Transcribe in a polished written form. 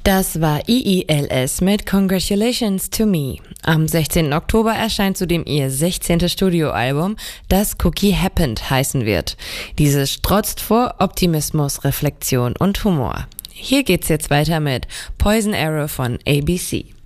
Das war IILS mit Congratulations to Me. Am 16. Oktober erscheint zudem ihr 16. Studioalbum, das Cookie Happened heißen wird. Dieses strotzt vor Optimismus, Reflexion und Humor. Hier geht's jetzt weiter mit Poison Arrow von ABC.